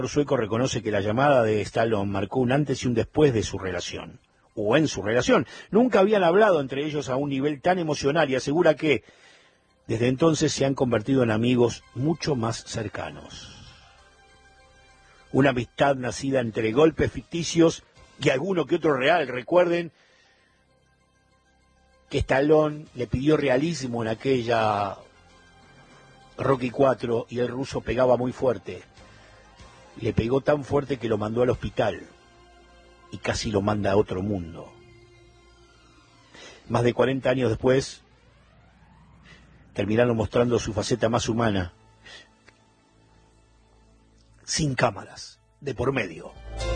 sueco reconoce que la llamada de Stallone marcó un antes y un después de su relación, o en su relación. Nunca habían hablado entre ellos a un nivel tan emocional y asegura que desde entonces se han convertido en amigos mucho más cercanos. Una amistad nacida entre golpes ficticios y alguno que otro real. Recuerden que Stallone le pidió realismo en aquella Rocky 4 y el ruso pegaba muy fuerte. Le pegó tan fuerte que lo mandó al hospital y casi lo manda a otro mundo. Más de 40 años después, terminaron mostrando su faceta más humana, sin cámaras, de por medio.